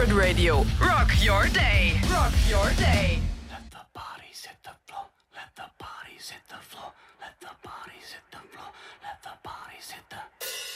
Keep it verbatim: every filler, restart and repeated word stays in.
Good radio. Rock your day. Rock your day. Let the bodies hit the floor. Let the bodies hit the floor.